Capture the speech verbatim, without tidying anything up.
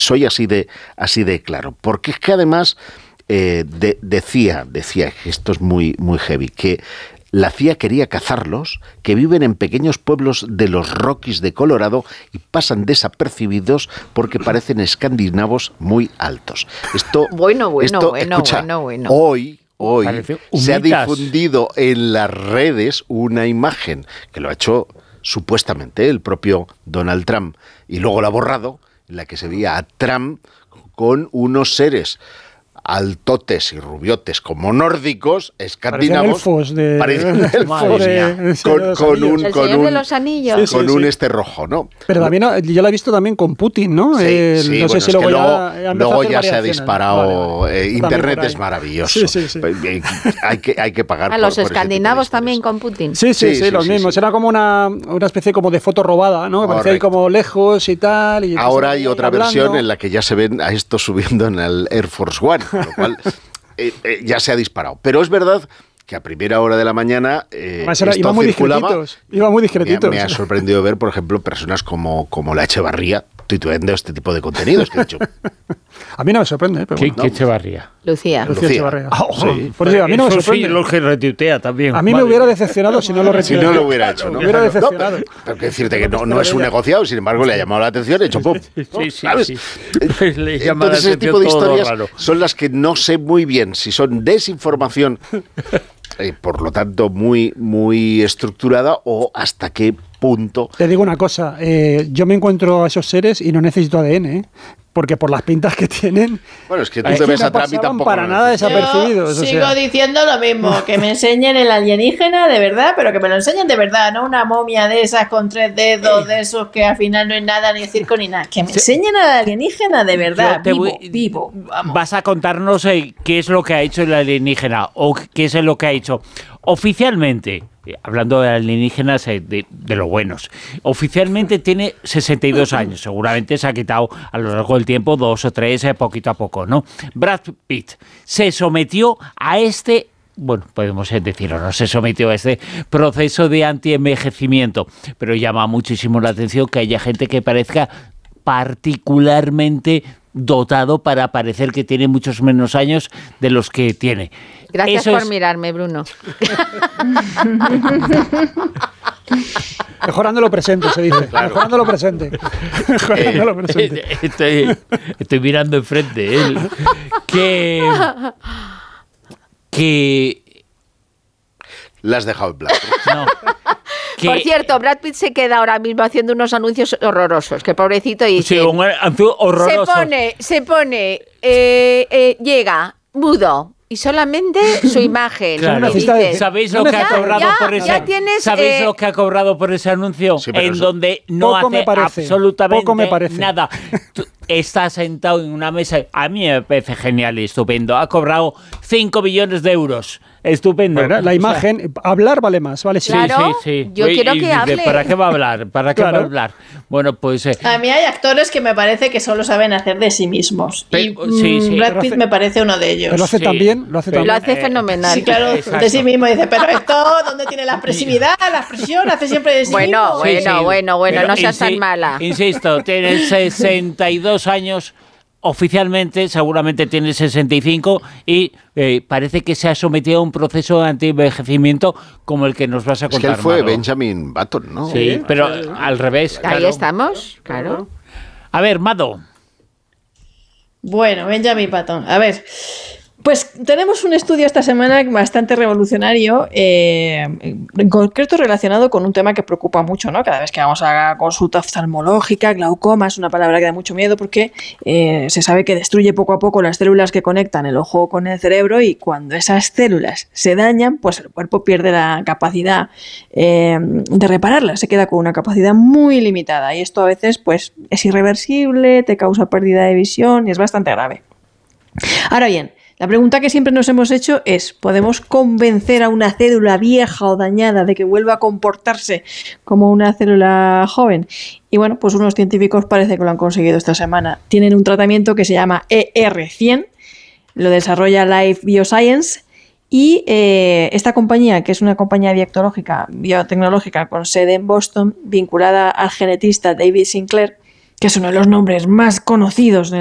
soy así de, así de claro, porque es que además eh, de, decía, decía, esto es muy, muy heavy, que la C I A quería cazarlos, que viven en pequeños pueblos de los Rockies de Colorado y pasan desapercibidos porque parecen escandinavos muy altos. Esto, bueno, bueno, esto, bueno, escucha, bueno, bueno. Hoy, hoy se ha humitas. difundido en las redes una imagen que lo ha hecho supuestamente el propio Donald Trump y luego la ha borrado, en la que se veía a Trump con unos seres altotes y rubiotes como nórdicos, escandinavos, parecen elfos de, parecen elfos de, de, con, de con un El con Señor un, de los Anillos. con Sí, sí, un sí. este rojo, ¿no? Pero también yo la he visto también con Putin, ¿no? Sí, Eh, sí, no bueno, sé si es que luego, luego, ya, ha empezado luego a hacer ya se ha variaciones. disparado. Vale, vale. Eh, Internet por ahí. es maravilloso. Sí, sí, sí. Eh, Hay que, hay que pagar A por, los por ese tipo de escandinavos historias. también con Putin. Sí, sí, Sí, sí, sí, los sí, mismos. sí. Era como una, una especie como de foto robada, ¿no? Que parecía ahí Correcto. como lejos y tal. Y Ahora hay otra hablando. versión en la que ya se ven a estos subiendo en el Air Force One, con lo cual eh, eh, ya se ha disparado. Pero es verdad que a primera hora de la mañana eh, Además, era- esto iban muy circulaba. discretitos. Iban muy Me, discretitos. me ha sorprendido ver, por ejemplo, personas como, como la Echevarría tuiteando este tipo de contenidos. Que he dicho, A mí no me sorprende, ¿eh? Pero ¿Qué, bueno. qué Echevarría? Lucía. Lucía Lucía. Echevarría. Ah, sí. Por eso digo, a mí no me Eso sorprende. sí, lo que retuitea también. A mí me Vale. hubiera decepcionado si no lo si retirara. no lo hubiera hecho, ¿no? Me hubiera No, decepcionado. pero, pero que decirte que no, no es un negociado, sin embargo, le ha llamado la atención, he hecho pum. Sí, sí, ¿Sabes? sí. Le llama la Entonces, ese atención tipo de todo lo historias raro. son las que no sé muy bien si son desinformación, eh, por lo tanto, muy, muy estructurada, o hasta qué punto. Te digo una cosa, eh, yo me encuentro a esos seres y no necesito A D N, ¿eh? Porque por las pintas que tienen, Bueno, es que tú es te que ves no a Trump y pasaban tampoco. para lo nada necesitas. desapercibidos. Yo o sigo sea. diciendo lo mismo, que me enseñen el alienígena de verdad, pero que me lo enseñen de verdad, no una momia de esas con tres dedos, de esos que al final no es nada, ni circo ni nada. Que me enseñen al alienígena de verdad, Yo te vivo, voy- vivo. Vamos. Vas a contarnos eh, qué es lo que ha hecho el alienígena o qué es lo que ha hecho oficialmente. eh, Hablando de alienígenas, eh, de, de lo buenos. Oficialmente tiene sesenta y dos años. Seguramente se ha quitado a lo largo del tiempo dos o tres, eh, poquito a poco, ¿no? Brad Pitt se sometió a este, bueno, podemos decirlo, no se sometió a este proceso de anti-envejecimiento, pero llama muchísimo la atención que haya gente que parezca particularmente dotado para parecer que tiene muchos menos años de los que tiene. Gracias Eso por es- mirarme, Bruno. Mejorando lo presente, se dice. Mejorando lo presente. Mejorando lo presente. Estoy, estoy mirando enfrente. ¿eh? Que, que La has dejado en blanco. no, que- Por cierto, Brad Pitt se queda ahora mismo haciendo unos anuncios horrorosos, que pobrecito sí, dice... un anuncio horroroso. Se pone, se pone, eh, eh, llega mudo y solamente su imagen. Claro. Y dice, ¿Sabéis No lo que ha necesita- cobrado ya- por ese ya tienes, ¿Sabéis eh, lo que ha cobrado por ese anuncio? Sí, pero en eso- donde no Poco me hace parece, absolutamente poco me parece. nada. Tú estás sentado en una mesa. A mí me parece genial y estupendo. Ha cobrado cinco millones de euros. Estupendo. Bueno, la O sea, imagen, hablar vale más, ¿vale? Sí. Sí, Claro, sí, sí. yo quiero que dice, hable. ¿para qué va a hablar? ¿Para qué Claro. va a hablar? Bueno, pues... eh, A mí hay actores que me parece que solo saben hacer de sí mismos. Y Pero- sí, mm, sí. Brad Pero Pitt hace- me parece uno de ellos. Pero lo hace Sí. tan bien, lo hace Pero- tan Lo bien. hace Eh, fenomenal. Sí, claro, Exacto. de sí mismo. Dice, pero esto, ¿dónde tiene la expresividad, la expresión? Hace siempre de sí Bueno, mismo. Sí, bueno, sí. bueno, bueno, Pero no seas insi- tan mala. Insisto, tiene sesenta y dos años. Oficialmente, seguramente tiene sesenta y cinco y eh, parece que se ha sometido a un proceso de anti-envejecimiento como el que nos vas a Es que contar. él fue Maro. Benjamin Button, ¿no? Sí, pero al revés. Ahí claro. estamos, claro. A ver, Mado. Bueno, Benjamin Button. A ver, pues tenemos un estudio esta semana bastante revolucionario, eh, en concreto relacionado con un tema que preocupa mucho, ¿no? Cada vez que vamos a la consulta oftalmológica, glaucoma es una palabra que da mucho miedo porque eh, se sabe que destruye poco a poco las células que conectan el ojo con el cerebro y cuando esas células se dañan, pues el cuerpo pierde la capacidad eh, de repararlas, se queda con una capacidad muy limitada y esto a veces pues es irreversible, te causa pérdida de visión y es bastante grave. Ahora bien, la pregunta que siempre nos hemos hecho es, ¿podemos convencer a una célula vieja o dañada de que vuelva a comportarse como una célula joven? Y bueno, pues unos científicos parece que lo han conseguido esta semana. Tienen un tratamiento que se llama E R cien, lo desarrolla Life Bioscience y eh, esta compañía, que es una compañía biotecnológica, biotecnológica con sede en Boston, vinculada al genetista David Sinclair, que es uno de los nombres más conocidos